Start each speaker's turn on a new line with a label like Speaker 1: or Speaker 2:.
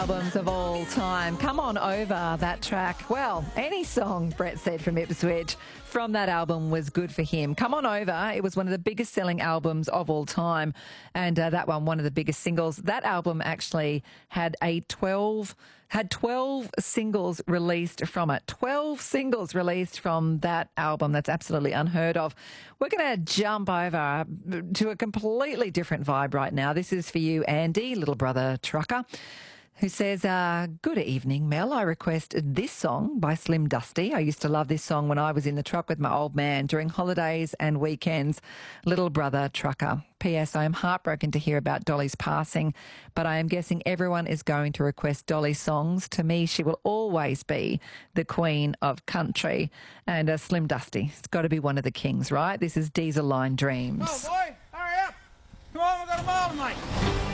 Speaker 1: Albums of all time. Come on over, that track. Well, any song, Brett said from Ipswich, from that album was good for him. Come on over. It was one of the biggest selling albums of all time. And that one of the biggest singles. That album actually had 12 singles released from it. 12 singles released from that album. That's absolutely unheard of. We're going to jump over to a completely different vibe right now. This is for you, Andy, little brother trucker, who says, good evening, Mel. I request this song by Slim Dusty. I used to love this song when I was in the truck with my old man during holidays and weekends. Little brother trucker. P.S. I am heartbroken to hear about Dolly's passing, but I am guessing everyone is going to request Dolly songs. To me, she will always be the queen of country. And Slim Dusty, it's got to be one of the kings, right? This is Diesel Line Dreams.
Speaker 2: Oh, boy, hurry up. Come on, we've got a ball tonight.